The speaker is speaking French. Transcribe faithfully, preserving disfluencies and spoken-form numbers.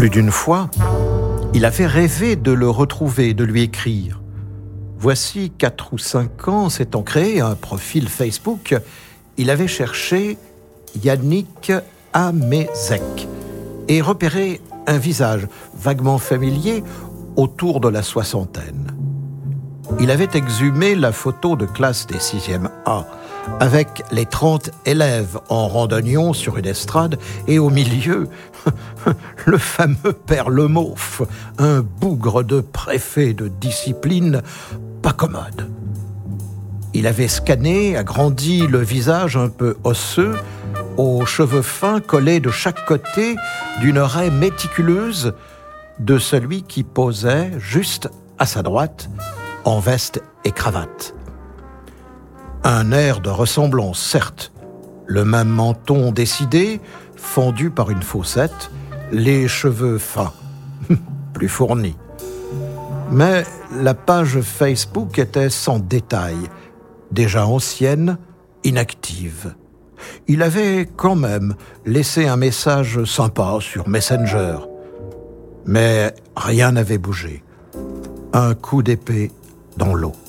Plus d'une fois, il avait rêvé de le retrouver, de lui écrire. Voici quatre ou cinq ans, s'étant créé un profil Facebook, il avait cherché Yannick Amézec et repéré un visage vaguement familier autour de la soixantaine. Il avait exhumé la photo de classe des sixième A, avec les trente élèves en randonnion sur une estrade, et au milieu, le fameux père Lemauff, un bougre de préfet de discipline pas commode. Il avait scanné, agrandi le visage un peu osseux, aux cheveux fins collés de chaque côté d'une raie méticuleuse de celui qui posait juste à sa droite, en veste et cravate. Un air de ressemblance, certes, le même menton décidé, fendu par une fossette, les cheveux fins, plus fournis. Mais la page Facebook était sans détail, déjà ancienne, inactive. Il avait quand même laissé un message sympa sur Messenger. Mais rien n'avait bougé. Un coup d'épée dans l'eau.